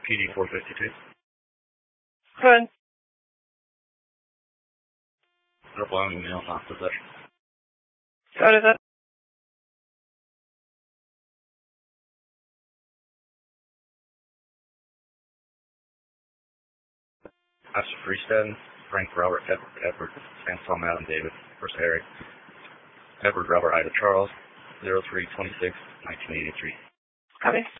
PD 452. Go ahead. Belonging male, not possession. What is it? Master Freestad, Frank Robert Edward, Sam Tom Adam David, First Harry, Edward Robert Ida Charles, 0326, 1983. Copy.